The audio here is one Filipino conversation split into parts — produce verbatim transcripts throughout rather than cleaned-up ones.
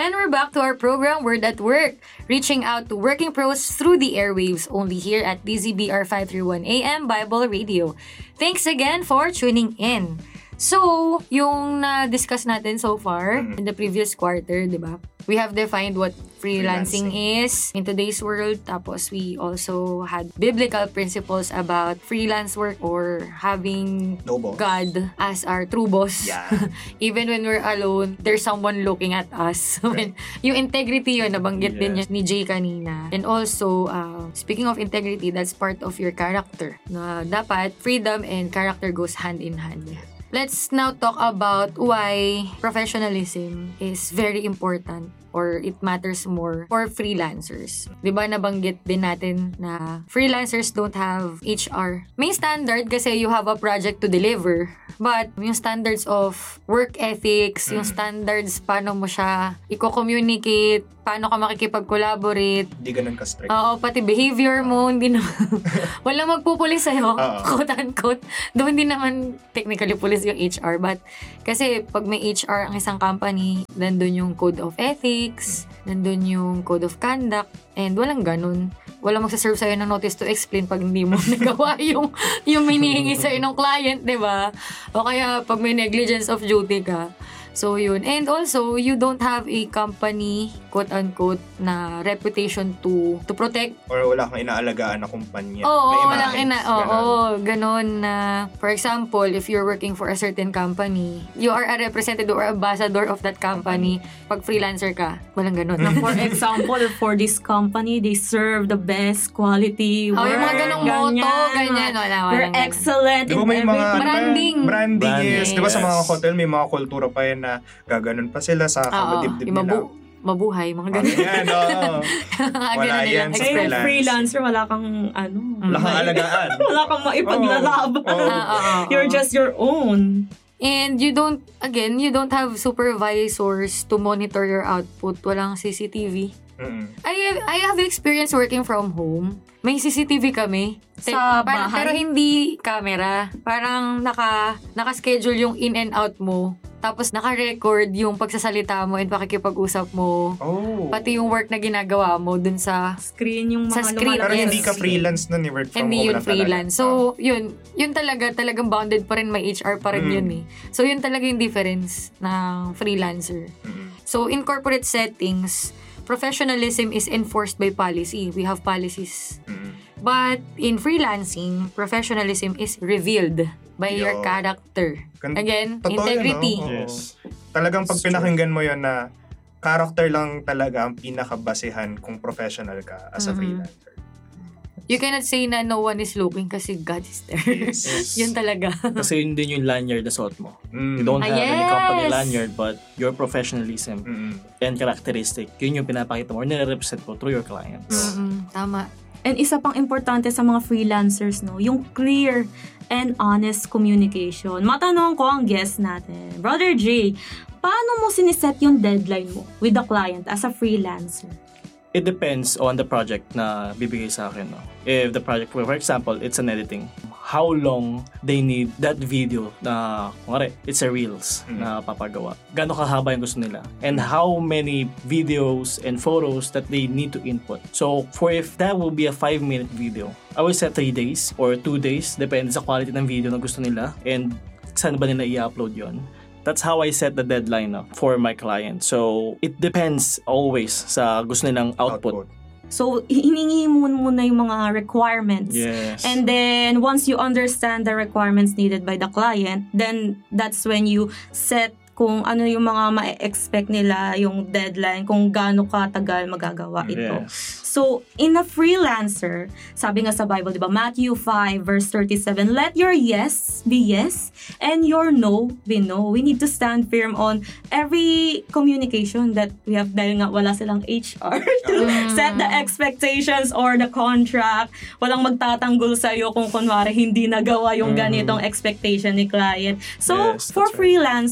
And we're back to our program, Word at Work, reaching out to working pros through the airwaves, only here at D Z B R five thirty-one A M Bible Radio. Thanks again for tuning in. So, yung na-discuss natin so far in the previous quarter, di ba? We have defined what freelancing, freelancing is in today's world. Tapos, we also had biblical principles about freelance work or having no boss. God as our true boss. Yeah. Even when we're alone, there's someone looking at us. Right. Yung integrity yun, nabanggit yeah. din yun ni Jay kanina. And also, uh, speaking of integrity, that's part of your character. Na dapat, freedom and character goes hand in hand. Let's now talk about why professionalism is very important or it matters more for freelancers. Diba nabanggit din natin na freelancers don't have H R. May standard kasi you have a project to deliver. But yung standards of work ethics, mm. yung standards paano mo siya i-communicate, paano ka makikipag-collaborate. Hindi ganun ka-strict. Oo, pati behavior mo, hindi na, walang magpupulis sa'yo, quote-unquote. Doon hindi naman technically pulis yung H R. But kasi pag may H R ang isang company, nandun yung code of ethics, nandun yung code of conduct, and walang ganun. Walang magsaserve sa'yo ng notice to explain pag hindi mo nagawa yung, yung minihingi sa'yo ng client, di ba? O kaya pag may negligence of duty ka. So, yun. And also, you don't have a company, quote-unquote, na reputation to to protect. Or wala kang inaalagaan na kumpanya. Oo, walang ina... Oo, ganun na... For example, if you're working for a certain company, you are a representative or ambassador of that company. Pag freelancer ka, walang ganun. Na for example, for this company, they serve the best quality work. Oh, yung mga ganung motto, ganyan. Wala, wala. They're excellent in everything. Branding. Branding, yes. Di ba sa mga hotel, may mga kultura pa yan na gaganon pa sila sa kabadibdib nila. Mabu- mabuhay, mga ganun. Yan, oo. Wala yan sa freelance. freelancer, wala kang, ano, wala kang alagaan. Wala kang maipaglalaban. Oh. Oh. Uh, uh, uh, You're just your own. And you don't, again, you don't have supervisors to monitor your output. Walang C C T V. Mm-hmm. I, I have experience working from home. May C C T V kami. Sa Te- bahay? Pero hindi camera. Parang naka, naka-schedule yung in and out mo. Tapos naka-record yung pagsasalita mo and pakikipag-usap mo. Oh. Pati yung work na ginagawa mo dun sa screen, yung mga sa screen. Pero yes. hindi ka freelance nun, work from hindi home yun lang freelance. talaga. So, yun. Yun talaga, talagang bounded pa rin. May H R pa rin mm. yun eh. So, yun talaga yung difference ng freelancer. Mm. So, in corporate settings, professionalism is enforced by policy. We have policies. Mm. But in freelancing, professionalism is revealed by Yo. your character. Again, Totoo integrity. Yun, no? Yes. Talagang pag pinakinggan mo yun na character lang talaga ang pinakabasehan kung professional ka as a mm-hmm. freelancer. You cannot say na no one is looking kasi God is there. Yes. Yes. Yun talaga. Kasi yun din yung lanyard na suot mo. Mm. You don't ah, have yes. any company lanyard, but your professionalism mm. and characteristic, yun yung pinapakita mo or nire-represent mo through your clients. Mm-hmm. Tama. And isa pang importante sa mga freelancers, no, yung clear and honest communication. Matanong ko ang guest natin. Brother Jay, paano mo siniset yung deadline mo with the client as a freelancer? It depends on the project na bibigay sa akin. No? If the project, for example, it's an editing, how long they need that video na, kumari, it's a reels mm-hmm. na papagawa. Gano'ng kahaba yung gusto nila. And how many videos and photos that they need to input. So, for if that will be a five-minute video, I will set three days or two days, depende sa quality ng video na gusto nila and saan ba nila i-upload yon. That's how I set the deadline no, for my client. So, it depends always sa gusto nilang output. output. So, hiningi mo muna yung mga requirements. Yes. And then, once you understand the requirements needed by the client, then that's when you set kung ano yung mga ma-expect nila, yung deadline, kung gaano katagal magagawa ito. Yes. So, in a freelancer, sabi nga sa Bible, di ba, Matthew five verse thirty-seven, let your yes be yes and your no be no. We need to stand firm on every communication that we have dahil nga wala silang H R to mm. set the expectations or the contract. Walang magtatanggol sa'yo kung kunwari hindi nagawa yung ganitong mm. expectation ni client. So, yes, for right. freelancers, no,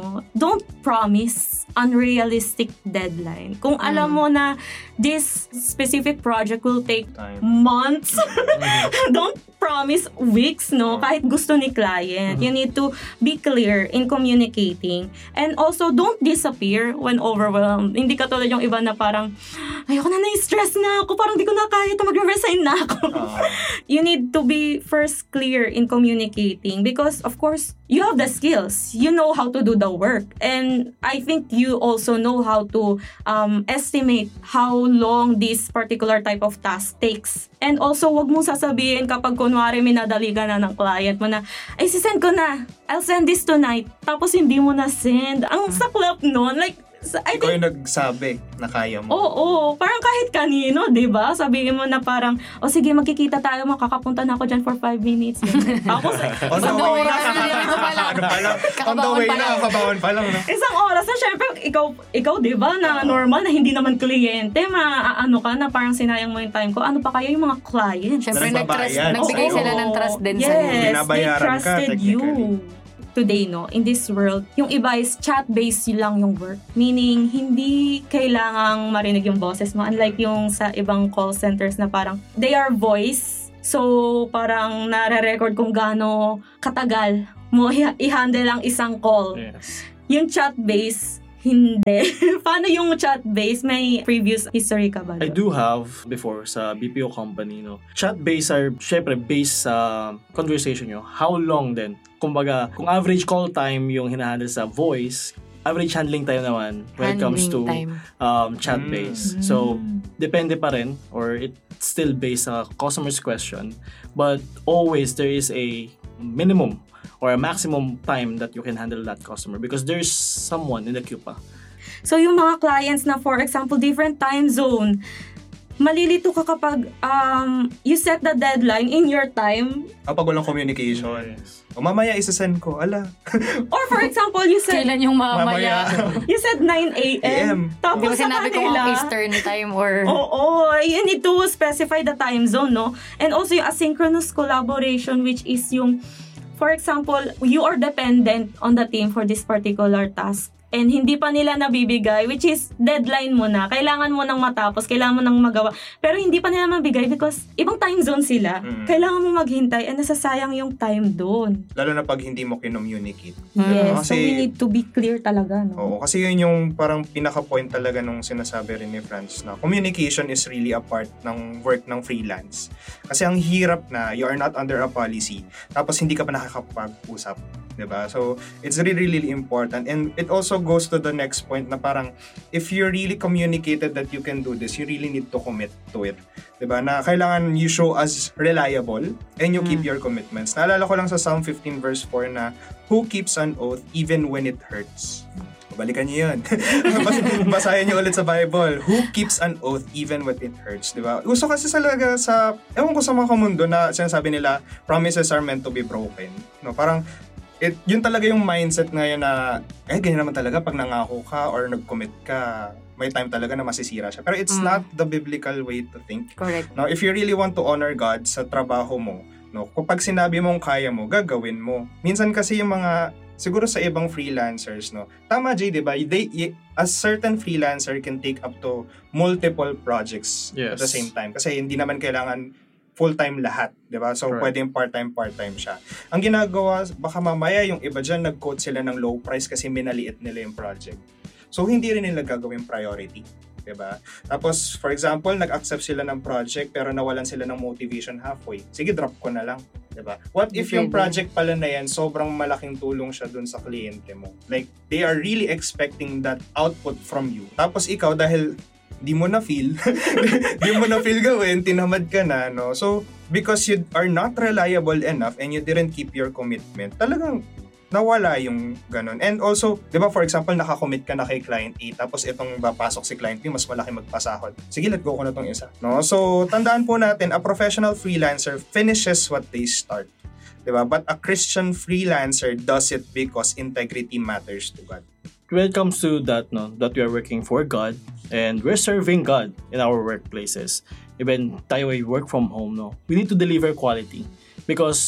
no, don't promise unrealistic deadline. Kung Mm. alam mo na this specific project will take Time. months, don't promise weeks, no, kahit gusto ni client. You need to be clear in communicating. And also, don't disappear when overwhelmed. Hindi katulad yung iba na parang, ayoko na, na-stress na ako, parang di ko na kaya ito, mag-resign na ako. Ah. You need to be first clear in communicating because, of course, you have the skills. You know how to do the work. And I think you also know how to um, estimate how long this particular type of task takes. And also, wag mong sasabihin kapag kunwari minadali ka na ng client mo na, ay, sisend ko na. I'll send this tonight. Tapos hindi mo na send. Ang saklap nun. Like, I Ikaw think yung nagsabi na kaya mo. Oo, oo. Parang kahit kanino, di ba? Sabihin mo na parang, o sige, magkikita tayo, makakapunta na ako dyan for five minutes. Tapos, On the Isang way na, oras na yan, ano pa lang? ano pa lang? On the Kakabaon way pa na, lang. kabaon pa lang. No? isang oras na, syempre, ikaw, ikaw di ba, na normal, na hindi naman kliyente, maaano ka na, parang sinayang mo yung time ko. Ano pa kaya yung mga clients? Siyempre, Na nag-trust, nagbabayad. nagbigay Oo. sila ng trust din yes, sa'yo. they Binabayaran ka, trusted you. technically. Today, no, in this world, yung iba is chat-based lang yung work. Meaning, hindi kailangang marinig yung boses mo. Unlike yung sa ibang call centers na parang, they are voice. So, parang nare-record kung gaano katagal mo i- i-handle ang isang call. Yes. Yung chat-based, hindi. Paano yung chat-based? May previous history ka ba? I do have before sa B P O company, no. Chat-based are syempre based sa conversation nyo. How long then? Kumbaga, kung average call time yung hinahandle sa voice, average handling time naman when it comes to Handling time. um, chat-based. So, depende pa rin or it's still based sa customer's question. But always there is a minimum or a maximum time that you can handle that customer because there's someone in the queue pa. So, yung mga clients na, for example, different time zone, malilito ka kapag um, you set the deadline in your time. Kapag walang communication. O mamaya isasend ko, ala. Or for example, you said Kailan yung mamaya? you said nine a.m. A M. Hindi Tapos ko sa sinabi kung kanila, ang Eastern time or... Oo, you need to specify the time zone, no? And also yung asynchronous collaboration, which is yung, for example, you are dependent on the team for this particular task. And hindi pa nila nabibigay, which is deadline mo na. Kailangan mo nang matapos, kailangan mo nang magawa. Pero hindi pa nila mabigay because ibang time zone sila. Mm. Kailangan mo maghintay and nasasayang yung time doon. Lalo na pag hindi mo kinommunicate. Yes, so Kasi- we need to be clear talaga, no? Oo, kasi yun yung parang pinaka-point talaga nung sinasabi rin ni Franz na communication is really a part ng work ng freelance. Kasi ang hirap na you are not under a policy tapos hindi ka pa nakakapag-usap. Diba? So, it's really, really important. And it also goes to the next point na parang if you really communicated that you can do this, you really need to commit to it. Diba? Na kailangan you show as reliable and you keep your commitments. Naalala ko lang sa Psalm fifteen verse four na who keeps an oath even when it hurts? Balikan niyo yun. Bas- Basahin niyo ulit sa Bible. Who keeps an oath even when it hurts? Diba? Gusto kasi talaga sa, ewan ko sa mga kamundo na sinasabi nila, promises are meant to be broken. No, parang, it, yun talaga yung mindset ngayon na, eh, ganyan naman talaga pag nangako ka or nag-commit ka, may time talaga na masisira siya. Pero it's Mm. not the biblical way to think. Correct. Now, if you really want to honor God sa trabaho mo, no, kapag sinabi mong kaya mo, gagawin mo. Minsan kasi yung mga, siguro sa ibang freelancers, no, tama Jay, di ba? They, y- a certain freelancer can take up to multiple projects at the Yes. same time. Kasi hindi naman kailangan full-time lahat, di ba? So, Correct. pwedeng part-time, part-time siya. Ang ginagawa, baka mamaya yung iba dyan, nag-quote sila ng low price kasi minaliit nila yung project. So, hindi rin nila gagawin priority. Diba? Tapos, for example, nag-accept sila ng project pero nawalan sila ng motivation halfway. Sige, drop ko na lang. Diba? What if yung Depende. project pala na yan, sobrang malaking tulong siya dun sa kliyente mo? Like, they are really expecting that output from you. Tapos ikaw, dahil di mo na feel, di mo na feel gawin, tinamad ka na, no? So, because you are not reliable enough and you didn't keep your commitment, talagang nawala yung ganun. And also, di ba, for example, nakakommit ka na kay client A, tapos itong papasok si client B, mas malaki magpasahod. Sige, let go ko na tong isa. No? So, tandaan po natin, a professional freelancer finishes what they start. Di ba? But a Christian freelancer does it because integrity matters to God. When it comes to that, no, that we are working for God and we're serving God in our workplaces, even tayo ay work from home, no, we need to deliver quality because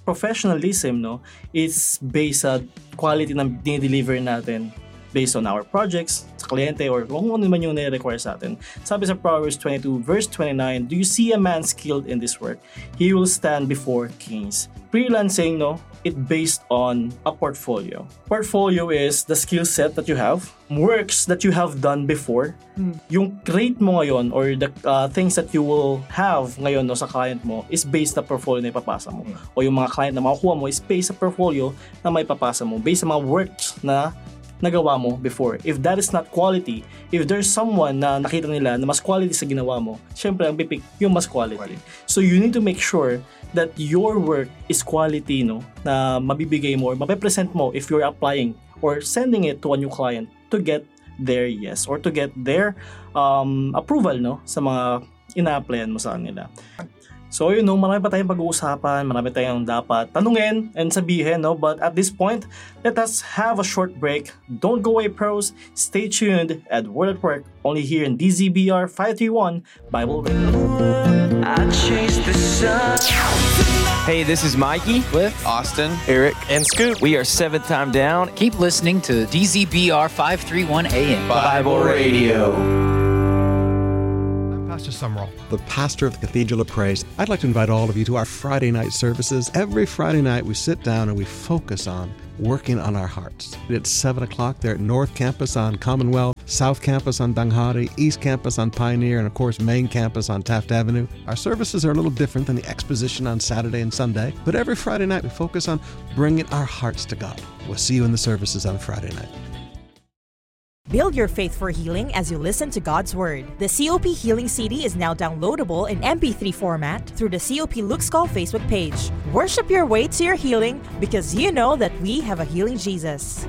professionalism, no, is based sa quality ng dinideliver natin based on our projects, sa kliyente, or kung ano man yung nire-require sa atin. Sabi sa Proverbs twenty-two, verse twenty-nine, do you see a man skilled in this work? He will stand before kings. Freelancing, no, it based on a portfolio. Portfolio is the skill set that you have, works that you have done before, mm. yung rate mo ngayon or the uh, things that you will have ngayon no, sa client mo is based sa portfolio na ipapasa mo. Mm. O yung mga client na makukuha mo is based sa portfolio na may papasa mo, based sa mga works na nagawa mo before. If that is not quality, if there's someone na nakita nila na mas quality sa ginawa mo, syempre ang pipick yung mas quality. quality. So you need to make sure that your work is quality, no, na mabibigay mo or mapipresent mo if you're applying or sending it to a new client to get their yes or to get their um, approval, no, sa mga ina-applyan mo sa kanila. So, you know, marami pa tayong pag-uusapan, marami tayong dapat tanungin and sabihin, no? But at this point, let us have a short break. Don't go away, pros. Stay tuned at Word at Work, only here in D Z B R five thirty-one Bible Radio. I chase the sun. Hey, this is Mikey with Austin, Eric, and Scoop. We are Seventh Time Down. Keep listening to D Z B R five thirty-one A M Bible Radio. Pastor Sumrall, the pastor of the Cathedral of Praise. I'd like to invite all of you to our Friday night services. Every Friday night we sit down and we focus on working on our hearts. It's seven o'clock there at North Campus on Commonwealth, South Campus on Danghari, East Campus on Pioneer, and of course Main Campus on Taft Avenue. Our services are a little different than the exposition on Saturday and Sunday, but every Friday night we focus on bringing our hearts to God. We'll see you in the services on Friday night. Build your faith for healing as you listen to God's Word. The C O P Healing C D is now downloadable in M P three format through the C O P Luke's Call Facebook page. Worship your way to your healing because you know that we have a healing Jesus.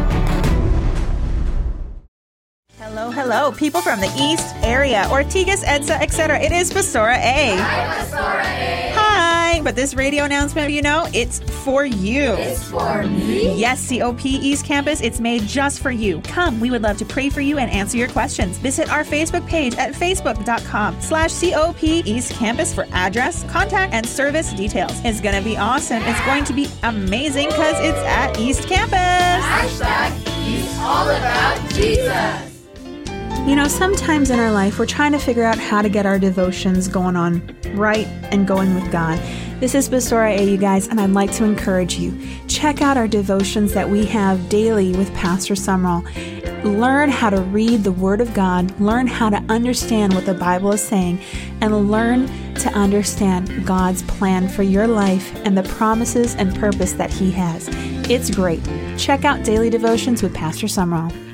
Hello, hello, people from the East area, Ortigas, EDSA, et cetera. It is Pastora A. Hi, Pastora A. Hi, but this radio announcement, you know, it's for you. It's for me? Yes, C O P East Campus, it's made just for you. Come, we would love to pray for you and answer your questions. Visit our Facebook page at facebook.com slash COP East Campus for address, contact, and service details. It's going to be awesome. It's going to be amazing because it's at East Campus. Hashtag He's all about Jesus. You know, sometimes in our life, we're trying to figure out how to get our devotions going on right and going with God. This is Pastora A, you guys, and I'd like to encourage you. Check out our devotions that we have daily with Pastor Sumrall. Learn how to read the Word of God, learn how to understand what the Bible is saying, and learn to understand God's plan for your life and the promises and purpose that He has. It's great. Check out Daily Devotions with Pastor Sumrall.